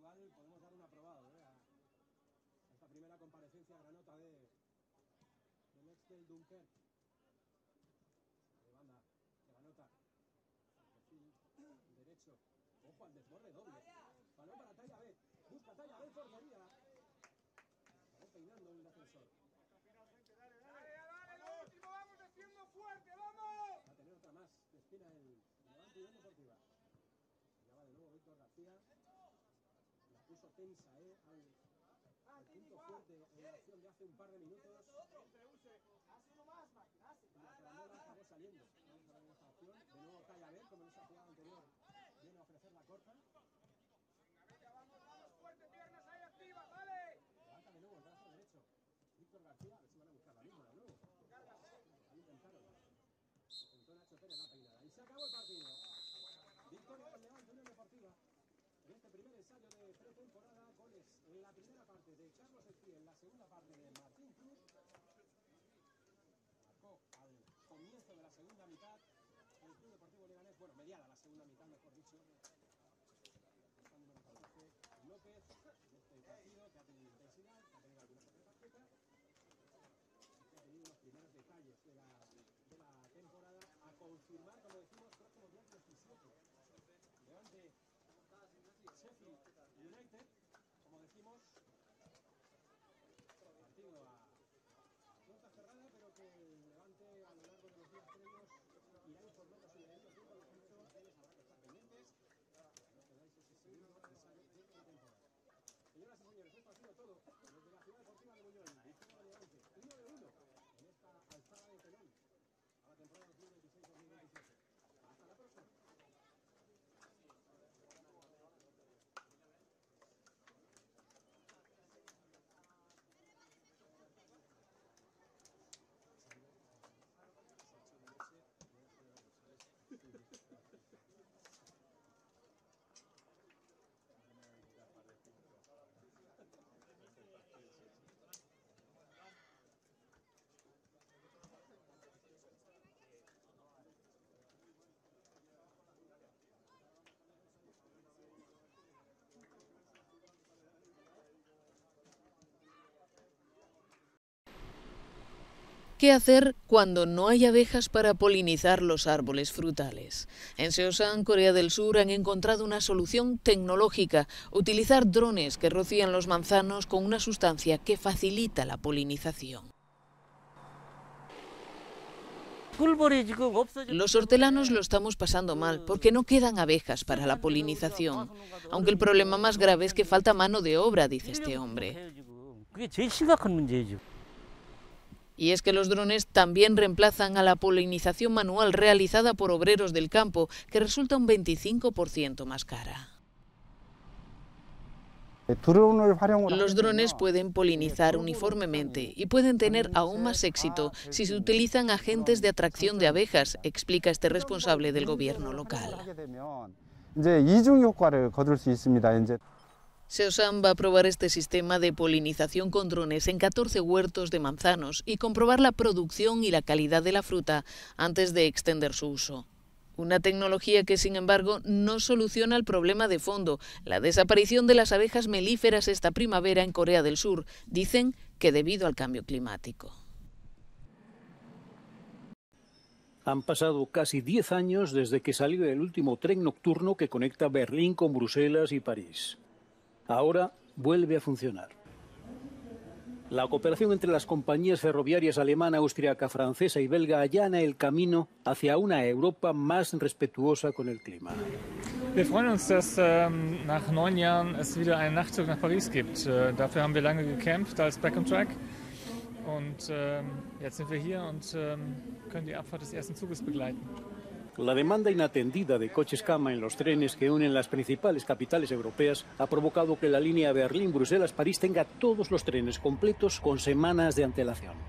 igual podemos dar un aprobado a esta primera comparecencia granota del ex del Dunkerque. De banda, granota. Perfil derecho. Ojo al desborde doble. Balón para Talla B. Busca Talla B, portería. Está peinando un defensor. Dale, lo último, vamos defiendo fuerte, vamos. Va a tener otra más. Despina el Levante Unión Deportiva. Ya va de nuevo Víctor García. La puso tensa, al punto fuerte en la acción de hace un par de minutos. Hace uno más, Mike. Y la carambola acabó saliendo. Vamos a ver esta acción. De nuevo Talla B, como en esa jugada anterior. Viene a ofrecer la corta. Venga, vamos, fuerte, piernas ahí activas, dale. Levanta de nuevo el brazo derecho. Víctor García, a ver si van a buscar la misma de nuevo. Ahí intentaron. Intentó Nacho Pérez la peinada. Y se acabó el partido. Victoria del Levante Unión Deportiva. En este primer ensayo de pretemporada, goles en la primera parte de Carlos Esquivel, en la segunda parte de Martín Cruz. Marcó al comienzo de la segunda mitad el Club Deportivo Leganés, bueno, mediada la segunda mitad, mejor dicho. Está número 14, López, de este partido que ha tenido intensidad, que ha tenido algunas otras tarjetas, que ha tenido los primeros detalles de la temporada a confirmar, como decimos, próximo día 17. Levante Sheffield United, como decimos, partido a puerta cerrada, pero que el Levante a lo largo de los días previos irá informando sobre ellos y por lo tanto ellos habrá que estar pendientes. No tengáis ese segundo ensayo de pretemporada. Señoras y señores, esto ha sido todo desde la Ciudad Deportiva de Buñol. Victoria de Levante, 1-1 en esta alzada de telón a la temporada 2026-2027. Hasta la próxima. ¿Qué hacer cuando no hay abejas para polinizar los árboles frutales? En Seosan, Corea del Sur, han encontrado una solución tecnológica: utilizar drones que rocían los manzanos con una sustancia que facilita la polinización. Los hortelanos lo estamos pasando mal porque no quedan abejas para la polinización, aunque el problema más grave es que falta mano de obra, dice este hombre. Y es que los drones también reemplazan a la polinización manual realizada por obreros del campo, que resulta un 25% más cara. Los drones pueden polinizar uniformemente y pueden tener aún más éxito si se utilizan agentes de atracción de abejas, explica este responsable del gobierno local. Seosan va a probar este sistema de polinización con drones en 14 huertos de manzanos y comprobar la producción y la calidad de la fruta antes de extender su uso. Una tecnología que, sin embargo, no soluciona el problema de fondo: la desaparición de las abejas melíferas esta primavera en Corea del Sur. Dicen que debido al cambio climático. Han pasado casi 10 años desde que salió el último tren nocturno que conecta Berlín con Bruselas y París. Ahora vuelve a funcionar. La cooperación entre las compañías ferroviarias alemana, austriaca, francesa y belga allana el camino hacia una Europa más respetuosa con el clima. Wir freuen uns, dass nach 9 Jahren es wieder einen Nachtzug nach Paris gibt. Dafür haben wir lange gekämpft als Back on Track. Und jetzt sind wir hier und können die Abfahrt des ersten Zuges begleiten. La demanda inatendida de coches cama en los trenes que unen las principales capitales europeas ha provocado que la línea Berlín-Bruselas-París tenga todos los trenes completos con semanas de antelación.